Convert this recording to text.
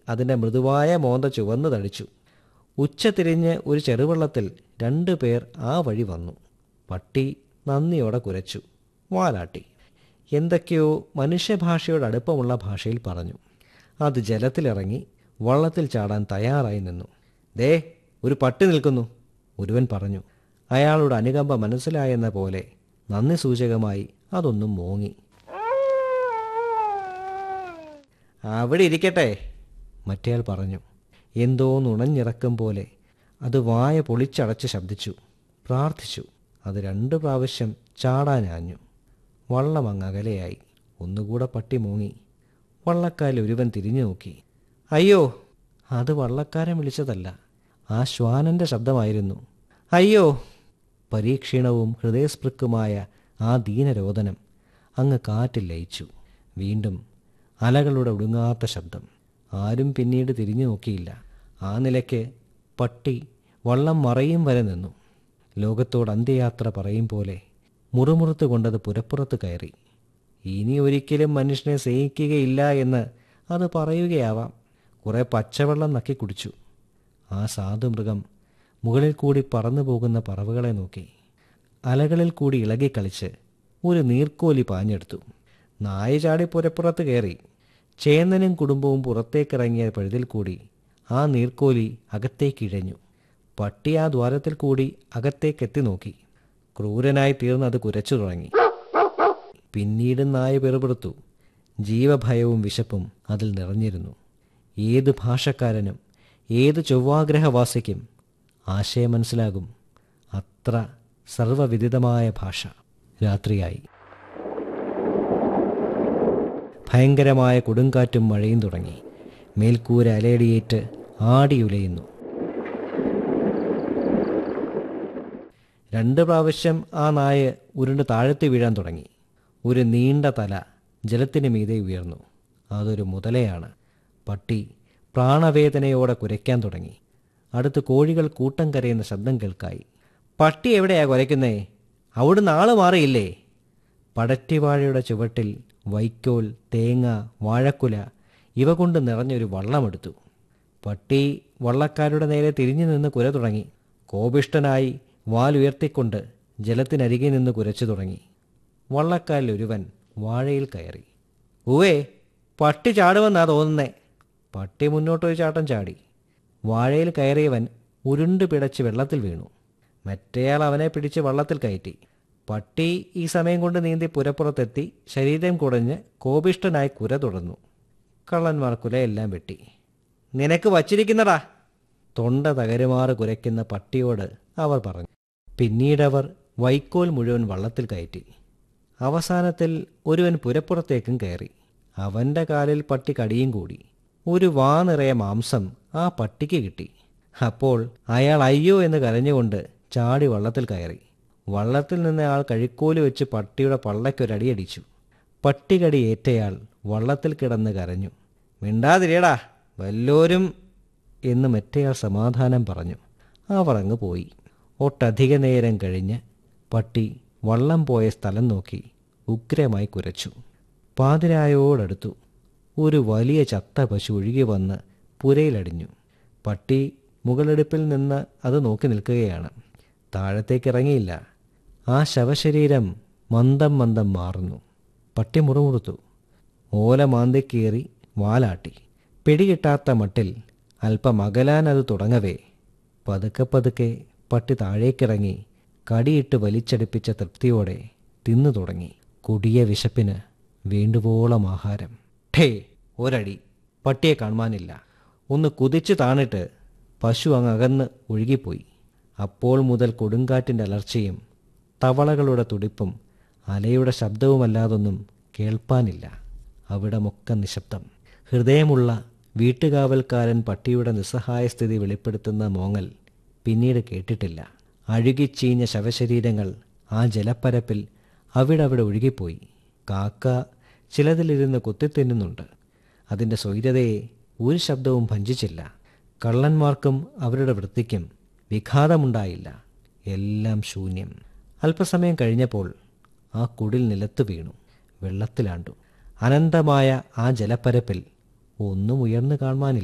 അതിൻ്റെ മൃദുവായ മോന്ത ചുവന്നു തടിച്ചു. ഉച്ച തിരിഞ്ഞ് ഒരു ചെറുവെള്ളത്തിൽ 2 പേർ ആ വഴി വന്നു. പട്ടി നന്ദിയോടെ കുരച്ചു, വാലാട്ടി. എന്തൊക്കെയോ മനുഷ്യഭാഷയോട് അടുപ്പമുള്ള ഭാഷയിൽ പറഞ്ഞു. അത് ജലത്തിലിറങ്ങി വള്ളത്തിൽ ചാടാൻ തയ്യാറായി നിന്നു. ദേ, ഒരു പട്ടി നിൽക്കുന്നു, ഒരുവൻ പറഞ്ഞു. അയാളുടെ അനുകമ്പ മനസ്സിലായെന്ന പോലെ നന്ദി സൂചകമായി അതൊന്നും മോങ്ങി. അവിടെ ഇരിക്കട്ടെ, മറ്റേയാൾ പറഞ്ഞു. എന്തോ നുണഞ്ഞിറക്കും പോലെ അത് വായ പൊളിച്ചടച്ച് ശബ്ദിച്ചു. പ്രാർത്ഥിച്ചു. അത് 2 പ്രാവശ്യം ചാടാനാഞ്ഞു. വള്ളം അങ്ങ് അകലെയായി. ഒന്നുകൂടെ പട്ടി മൂങ്ങി. വള്ളക്കാരിൽ ഒരുവൻ തിരിഞ്ഞു നോക്കി. അയ്യോ, അത് വള്ളക്കാരൻ വിളിച്ചതല്ല, ആ ശ്വാനൻ്റെ ശബ്ദമായിരുന്നു. അയ്യോ! പരീക്ഷീണവും ഹൃദയസ്പൃക്കുമായ ആ ദീനരോദനം അങ്ങ് കാറ്റിൽ ലയിച്ചു. വീണ്ടും അലകളുടെ ഒടുങ്ങാത്ത ശബ്ദം. ആരും പിന്നീട് തിരിഞ്ഞു നോക്കിയില്ല. ആ നിലയ്ക്ക് പട്ടി വള്ളം മറയും വരെ നിന്നു. ലോകത്തോട് അന്ത്യയാത്ര പറയും പോലെ മുറുമുറുത്ത് കൊണ്ടത് പുരപ്പുറത്ത് കയറി. ഇനി ഒരിക്കലും മനുഷ്യനെ സ്നേഹിക്കുകയില്ല എന്ന് അത് പറയുകയാവാം. കുറെ പച്ചവെള്ളം നക്കി കുടിച്ചു. ആ സാധുമൃഗം മുകളിൽ കൂടി പറന്നു പോകുന്ന പറവുകളെ നോക്കി. അലകളിൽ കൂടി ഇളകിക്കളിച്ച് ഒരു നീർക്കോലി പാഞ്ഞെടുത്തു. നായ ചാടി പുരപ്പുറത്ത് കയറി. ചേന്നനും കുടുംബവും പുറത്തേക്കിറങ്ങിയ പഴുതിൽ കൂടി ആ നീർക്കോലി അകത്തേക്കിഴഞ്ഞു. പട്ടി ആ ദ്വാരത്തിൽ കൂടി അകത്തേക്കെത്തി നോക്കി. ക്രൂരനായി തീർന്നത് കുരച്ചു തുടങ്ങി. പിന്നീട് നായ പിറുപിറുത്തു. ജീവഭയവും വിശപ്പും അതിൽ നിറഞ്ഞിരുന്നു. ഏത് ഭാഷക്കാരനും ഏത് ചൊവ്വാഗ്രഹവാസിക്കും ആശയം മനസ്സിലാകും. അത്ര സർവവിദിതമായ ഭാഷ. രാത്രിയായി. ഭയങ്കരമായ കൊടുങ്കാറ്റും മഴയും തുടങ്ങി. മേൽക്കൂര അലയടിയേറ്റ് ആടിയുലയുന്നു. 2 പ്രാവശ്യം ആ നായ ഉരുണ്ട് താഴത്ത് വീഴാൻ തുടങ്ങി. ഒരു നീണ്ട തല ജലത്തിന് മീതെ ഉയർന്നു. അതൊരു മുതലയാണ്. പട്ടി പ്രാണവേദനയോടെ കുരയ്ക്കാൻ തുടങ്ങി. അടുത്ത് കോഴികൾ കൂട്ടം കരയുന്ന ശബ്ദം കേൾക്കായി. പട്ടി എവിടെയാ കുരയ്ക്കുന്നേ? അവിടുന്ന് ആള് മാറിയില്ലേ? പടറ്റിവാഴയുടെ ചുവട്ടിൽ വൈക്കോൽ, തേങ്ങ, വാഴക്കുല ഇവ കൊണ്ട് നിറഞ്ഞൊരു വള്ളമെടുത്തു. പട്ടി വള്ളക്കാരുടെ നേരെ തിരിഞ്ഞു നിന്ന് കുര തുടങ്ങി. കോപിഷ്ഠനായി വാലുയർത്തിക്കൊണ്ട് ജലത്തിനരികെ നിന്ന് കുരച്ചു തുടങ്ങി. വള്ളക്കാരിൽ ഒരുവൻ വാഴയിൽ കയറി. ഉവേ, പട്ടി ചാടുമെന്നാ തോന്നുന്നേ. പട്ടി മുന്നോട്ടൊരു ചാട്ടം ചാടി. വാഴയിൽ കയറിയവൻ ഉരുണ്ടു പിടച്ച് വെള്ളത്തിൽ വീണു. മറ്റേയാൾ അവനെ പിടിച്ച് വള്ളത്തിൽ കയറ്റി. പട്ടി ഈ സമയം കൊണ്ട് നീന്തി പുരപ്പുറത്തെത്തി ശരീരം കുടഞ്ഞ് കോപിഷ്ഠനായി കുര തുടർന്നു. കള്ളന്മാർ കുലയെല്ലാം വെട്ടി. നിനക്ക് വച്ചിരിക്കുന്നടാ, തൊണ്ട തകരുമാറ് കുരയ്ക്കുന്ന പട്ടിയോട് അവർ പറഞ്ഞു. പിന്നീടവർ വൈക്കോൽ മുഴുവൻ വള്ളത്തിൽ കയറ്റി. അവസാനത്തിൽ ഒരുവൻ പുരപ്പുറത്തേക്കും കയറി. അവൻ്റെ കാലിൽ പട്ടി കടിയും കൂടി. ഒരു വാ നിറയെ മാംസം ആ പട്ടിക്ക് കിട്ടി. അപ്പോൾ അയാൾ അയ്യോ എന്ന് കരഞ്ഞുകൊണ്ട് ചാടി വള്ളത്തിൽ കയറി. വള്ളത്തിൽ നിന്ന് ആൾ കഴിക്കോല് വെച്ച് പട്ടിയുടെ പള്ളയ്ക്കൊരടിയടിച്ചു. പട്ടികടി ഏറ്റയാൾ വള്ളത്തിൽ കിടന്ന് കരഞ്ഞു. മിണ്ടാതിരിയടാ വല്ലോരും എന്ന് മറ്റേയാൾ സമാധാനം പറഞ്ഞു. അവർ അങ്ങ് പോയി. ഒട്ടധിക നേരം കഴിഞ്ഞ് പട്ടി വള്ളം പോയ സ്ഥലം നോക്കി ഉഗ്രമായി കുരച്ചു. പാതിരായോടടുത്തു. ഒരു വലിയ ചത്ത പശു ഒഴുകി വന്ന് പുരയിലടിഞ്ഞു. പട്ടി മുകളെടുപ്പിൽ നിന്ന് അത് നോക്കി നിൽക്കുകയാണ്. താഴത്തേക്കിറങ്ങിയില്ല. ആ ശവശരീരം മന്ദം മന്ദം മാറുന്നു. പട്ടി മുറുമുറുത്തു. ഓല മാന്തിക്കേറി വാലാട്ടി. പിടികിട്ടാത്ത മട്ടിൽ അല്പം അകലാൻ അത് തുടങ്ങവേ പതുക്കെ പതുക്കെ പട്ടി താഴേക്കിറങ്ങി കടിയിട്ട് വലിച്ചടിപ്പിച്ച തൃപ്തിയോടെ തിന്നു തുടങ്ങി. കൊടിയ വിശപ്പിന് വേണ്ടുവോളം ആഹാരം. ഠേ, ഒരടി. പട്ടിയെ കാണുവാനില്ല. ഒന്ന് കുതിച്ചു താണിട്ട് പശു അങ്ങകന്ന് ഒഴുകിപ്പോയി. അപ്പോൾ മുതൽ കൊടുങ്കാറ്റിൻ്റെ അലർച്ചയും തവളകളുടെ തുടിപ്പും അലയുടെ ശബ്ദവുമല്ലാതൊന്നും കേൾപ്പാനില്ല. അവിടമൊക്കെ നിശബ്ദം. ഹൃദയമുള്ള വീട്ടുകാവൽക്കാരൻ പട്ടിയുടെ നിസ്സഹായ സ്ഥിതി വെളിപ്പെടുത്തുന്ന മോങ്ങൽ പിന്നീട് കേട്ടിട്ടില്ല. അഴുകിച്ചീഞ്ഞ ശവശരീരങ്ങൾ ആ ജലപ്പരപ്പിൽ അവിടെ ഒഴുകിപ്പോയി. കാക്ക ചിലതിലിരുന്ന് കുത്തിത്തിന്നുന്നുണ്ട്. അതിൻ്റെ സ്വൈര്യതയെ ഒരു ശബ്ദവും ഭഞ്ജിച്ചില്ല. കള്ളന്മാർക്കും അവരുടെ വൃത്തിക്കും വിഘാതമുണ്ടായില്ല. എല്ലാം ശൂന്യം. അല്പസമയം കഴിഞ്ഞപ്പോൾ ആ കുടിൽ നിലത്ത് വീണു, വെള്ളത്തിലാണ്ടു. അനന്തമായ ആ ജലപ്പരപ്പിൽ ഒന്നും ഉയർന്നു കാണുവാനില്ല.